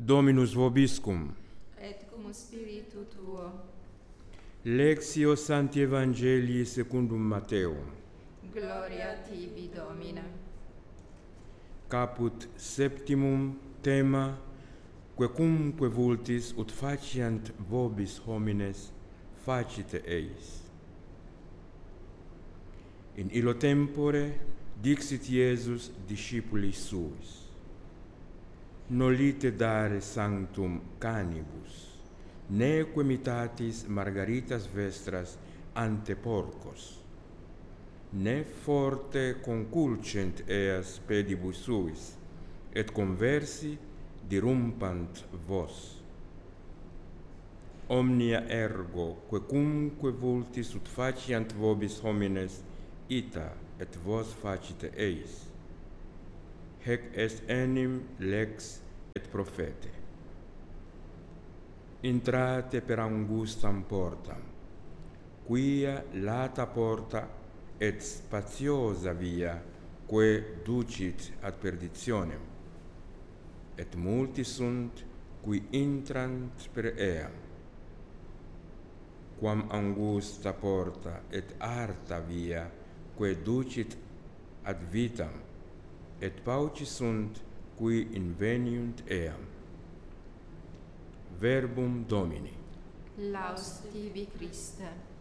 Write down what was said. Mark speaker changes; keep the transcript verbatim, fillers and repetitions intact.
Speaker 1: Dominus vobiscum.
Speaker 2: Et cum spiritu tuo.
Speaker 1: Lectio Sancti Evangelii secundum Mateo.
Speaker 2: Gloria tibi, Domine.
Speaker 1: Caput septimum tema, quecumque vultis ut faciant vobis homines, facite eis. In illo tempore dixit Iesus discipulis suis: Nolite dare sanctum canibus, neque mitatis margaritas vestras ante porcos, ne forte conculcent eas pedibus suis, et conversi dirumpant vos. Omnia ergo, quecumque vultis ut faciant vobis homines, ita et vos facite eis. Hec est enim lex et prophete. Intrate per angustam portam, quia lata porta et spatiosa via, quae ducit ad perditionem, et multi sunt qui intrant per ea. Quam angusta porta et arta via, quae ducit ad vitam, et pauci sunt qui inveniunt eam. Verbum Domini.
Speaker 2: Laus tibi, Christe.